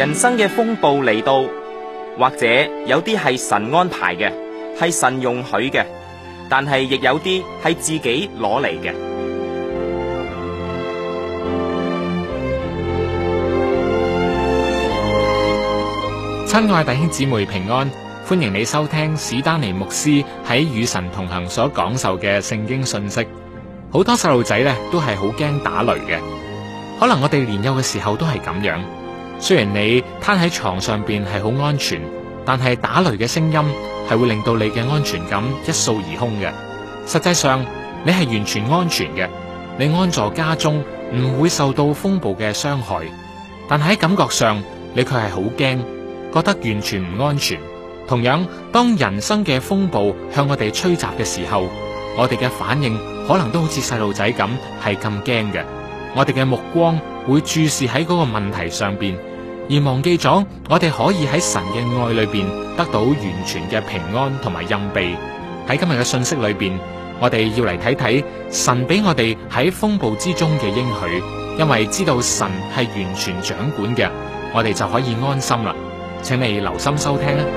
人生嘅風暴嚟到，或者有啲係神安排嘅，係神容許嘅，但係亦有啲係自己攞嚟嘅。 親愛弟兄姊妹平安，歡迎你收聽史丹尼牧師喺與神同行所講授嘅聖經信息。好多細路仔咧都係好驚打雷嘅，可能我哋年幼嘅時候都係咁樣。雖然你攤喺床上邊係好安全，但係打雷嘅聲音係會令到你嘅安全感一掃而空嘅。實際上你係完全安全嘅，你安坐家中唔會受到風暴嘅傷害，但係喺感覺上你卻係好驚，覺得完全唔安全。同樣，當人生嘅風暴向我哋吹襲嘅時候，我哋嘅反應可能都好似細路仔咁係咁驚嘅。我哋嘅目光會注視喺嗰個問題上邊，而忘記咗我哋可以喺神嘅愛裏邊得到完全嘅平安同埋蔭庇。喺今日嘅信息裏邊，我哋要嚟睇睇神俾我哋喺風暴之中嘅應許，因為知道神係完全掌管嘅，我哋就可以安心啦。請你留心收聽啊！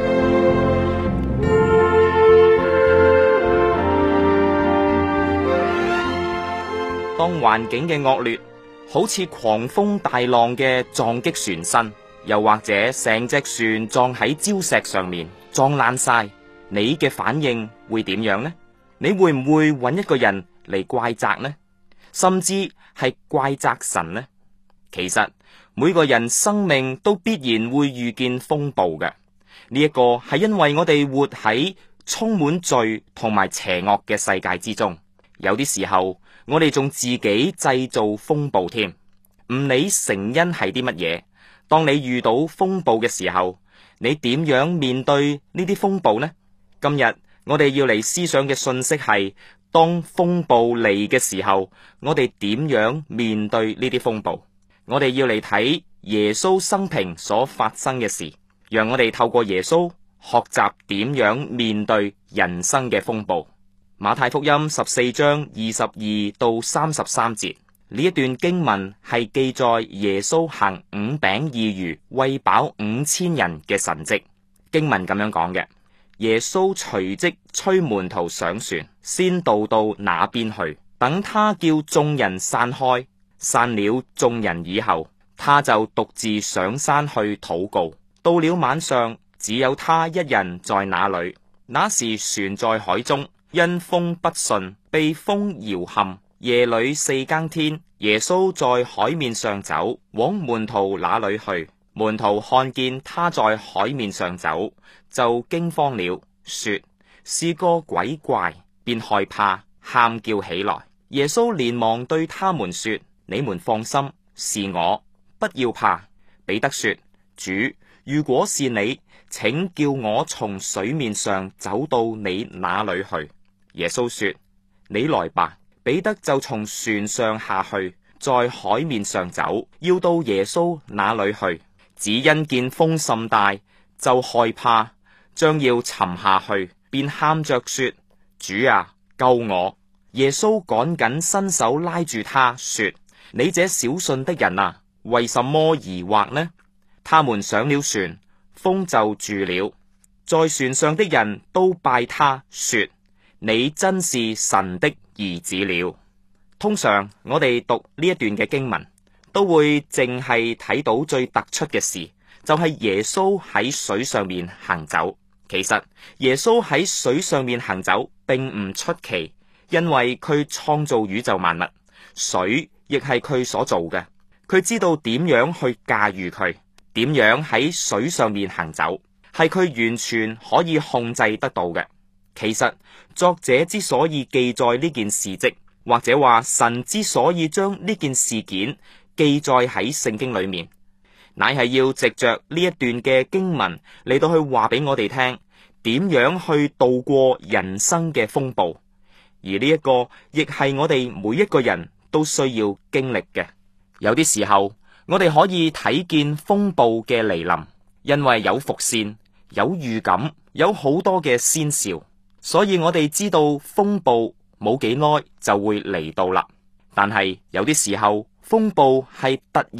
當環境嘅惡劣好似狂風大浪嘅撞擊船身，又或者成隻船撞喺礁石上面撞爛晒，你嘅反應會點樣呢？你會唔會揾一個人嚟怪責呢？甚至係怪責神呢？其實每個人生命都必然會遇見風暴嘅，呢一個係因為我哋活喺充滿罪同埋邪惡嘅世界之中，有啲時候我哋仲自己製造風暴添，唔理成因係啲乜嘢。當你遇到風暴嘅時候，你點樣面對呢啲風暴呢？今日我哋要嚟思想嘅信息係，當風暴嚟嘅時候，我哋點樣面對呢啲風暴？我哋要嚟睇耶穌生平所發生嘅事，讓我哋透過耶穌學習點樣面對人生嘅風暴。馬太福音14章22到33節，呢一段經文係記載耶穌行5餅2魚餵飽5000人嘅神蹟。經文咁樣講嘅：耶穌隨即催門徒上船，先渡到那邊去，等他叫眾人散開。散了眾人以後，他就獨自上山去禱告。到了晚上，只有他一人在那裏。那時船在海中，因風不順，被風搖撼。夜裏4更天，耶穌在海面上走，往門徒那裏去。門徒看見他在海面上走，就驚慌了，說是個鬼怪，便害怕，喊叫起來。耶穌連忙對他們說：你們放心，是我，不要怕。彼得說：主，如果是你，請叫我從水面上走到你那裏去。耶穌說：你來吧。彼得就從船上下去，在海面上走，要到耶穌那裏去。只因見風甚大，就害怕，將要沉下去，便喊着說：主啊，救我！耶穌趕緊伸手拉住他，說：你這小信的人啊，為什麼疑惑呢？他們上了船，風就住了。在船上的人都拜他，說：你真是神的兒子了。通常我哋讀呢一段嘅經文，都會淨係睇到最突出嘅事，就係耶穌喺水上面行走。其實耶穌喺水上面行走並唔出奇，因為佢創造宇宙萬物，水亦係佢所做嘅。佢知道點樣去駕馭佢，點樣喺水上面行走，係佢完全可以控制得到嘅。其實作者之所以記載呢件事蹟，或者話神之所以將呢件事件記載喺聖經裏面，乃係要藉着呢一段嘅經文嚟到去話俾我哋聽，點樣去度過人生嘅風暴。而呢一個亦係我哋每一個人都需要經歷嘅。有啲時候我哋可以睇見風暴嘅來臨，因為有伏線、有預感、有好多嘅先兆，所以我哋知道風暴冇幾耐就會嚟到啦。但係有啲時候風暴係突然